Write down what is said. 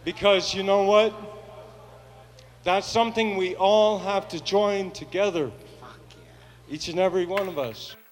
Because you know what? That's something we all have to join together. Each and every one of us.